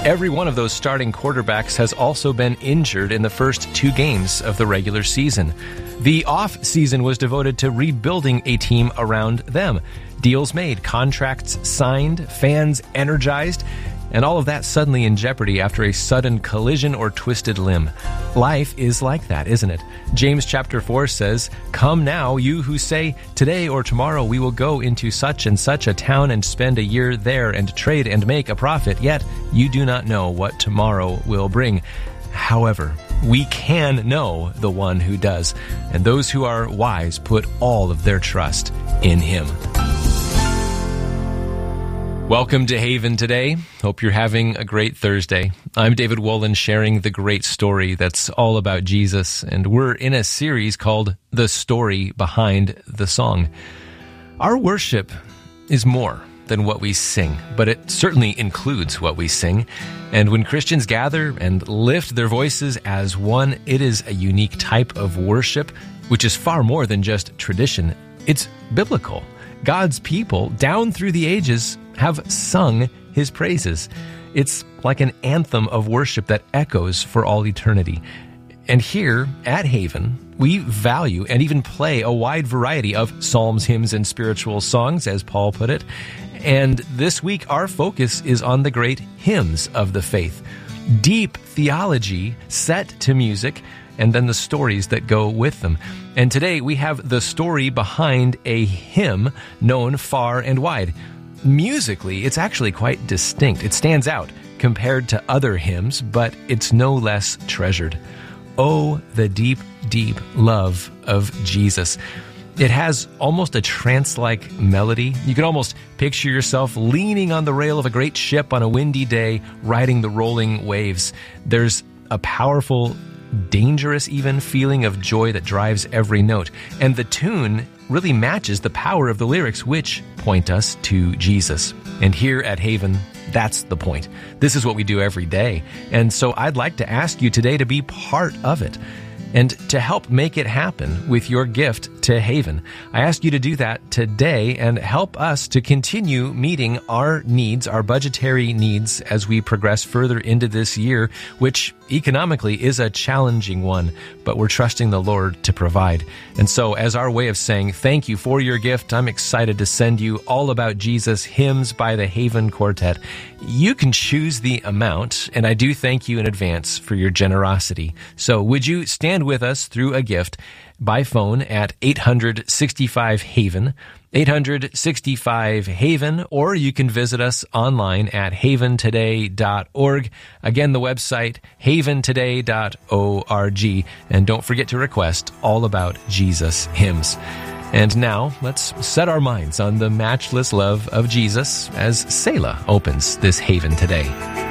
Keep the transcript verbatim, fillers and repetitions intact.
Every one of those starting quarterbacks has also been injured in the first two games of the regular season. The off-season was devoted to rebuilding a team around them. Deals made, contracts signed, fans energized, and all of that suddenly in jeopardy after a sudden collision or twisted limb. Life is like that, isn't it? James chapter four says, "Come now, you who say, today or tomorrow we will go into such and such a town and spend a year there and trade and make a profit, yet you do not know what tomorrow will bring." However, we can know the one who does, and those who are wise put all of their trust in him. Welcome to Haven today. Hope you're having a great Thursday. I'm David Wolin, sharing the great story that's all about Jesus, and we're in a series called The Story Behind the Song. Our worship is more than what we sing, but it certainly includes what we sing. And when Christians gather and lift their voices as one, it is a unique type of worship, which is far more than just tradition. It's biblical. God's people, down through the ages, have sung his praises. It's like an anthem of worship that echoes for all eternity. And here at Haven, we value and even play a wide variety of psalms, hymns, and spiritual songs, as Paul put it. And this week, our focus is on the great hymns of the faith. Deep theology set to music, and then the stories that go with them. And today we have the story behind a hymn known far and wide. Musically, it's actually quite distinct. It stands out compared to other hymns, but it's no less treasured. Oh, the deep, deep love of Jesus. It has almost a trance-like melody. You can almost picture yourself leaning on the rail of a great ship on a windy day, riding the rolling waves. There's a powerful, dangerous even feeling of joy that drives every note. And the tune really matches the power of the lyrics, which point us to Jesus. And here at Haven, that's the point. This is what we do every day. And so I'd like to ask you today to be part of it and to help make it happen with your gift to Haven. I ask you to do that today and help us to continue meeting our needs, our budgetary needs, as we progress further into this year, which economically is a challenging one, but we're trusting the Lord to provide. And so as our way of saying thank you for your gift, I'm excited to send you All About Jesus hymns by the Haven Quartet. You can choose the amount, and I do thank you in advance for your generosity. So would you stand with us through a gift by phone at eight hundred sixty-five HAVEN, eight hundred sixty-five HAVEN, or you can visit us online at haven today dot org. Again, the website, haven today dot org. And don't forget to request All About Jesus hymns. And now, let's set our minds on the matchless love of Jesus as Selah opens this Haven today.